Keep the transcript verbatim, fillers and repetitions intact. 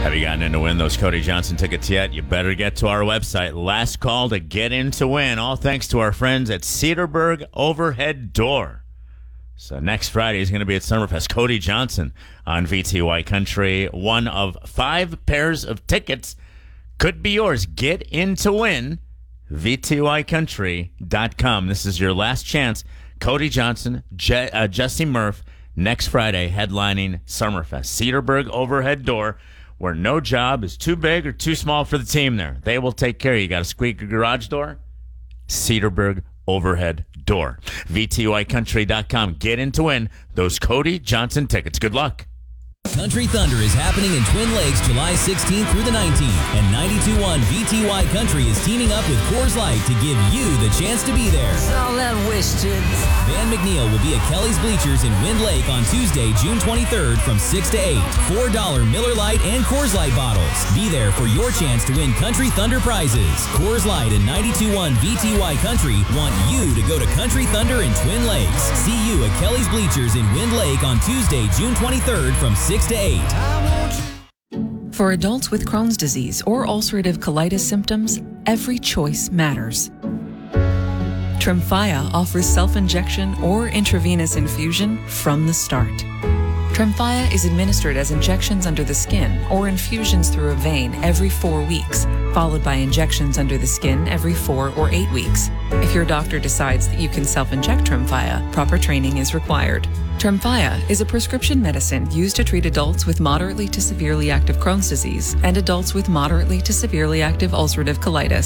Have you gotten in to win those Cody Johnson tickets yet? You better get to our website. Last call to get in to win. All thanks to our friends at Cedarburg Overhead Door. So next Friday is going to be at Summerfest. Cody Johnson on V T Y Country. One of five pairs of tickets could be yours. Get in to win. V T Y country dot com. This is your last chance. Cody Johnson, Je- uh, Jesse Murph, next Friday headlining Summerfest. Cedarburg Overhead Door, where no job is too big or too small for the team there. They will take care of you. You got a squeaky garage door? Cedarburg Overhead Door. V T Y country dot com. Get in to win those Cody Johnson tickets. Good luck. Country Thunder is happening in Twin Lakes July sixteenth through the nineteenth, and ninety-two point one V T Y Country is teaming up with Coors Light to give you the chance to be there. All that wasted. Van McNeil will be at Kelly's Bleachers in Wind Lake on Tuesday, June twenty-third from six to eight. four dollars Miller Lite and Coors Light bottles. Be there for your chance to win Country Thunder prizes. Coors Light and ninety-two point one V T Y Country want you to go to Country Thunder in Twin Lakes. See you at Kelly's Bleachers in Wind Lake on Tuesday, June twenty-third from six to eight. For adults with Crohn's disease or ulcerative colitis symptoms, every choice matters. Tremfya offers self-injection or intravenous infusion from the start. Tremfya is administered as injections under the skin or infusions through a vein every four weeks, followed by injections under the skin every four or eight weeks. If your doctor decides that you can self-inject Tremfya, proper training is required. Tremfya is a prescription medicine used to treat adults with moderately to severely active Crohn's disease and adults with moderately to severely active ulcerative colitis.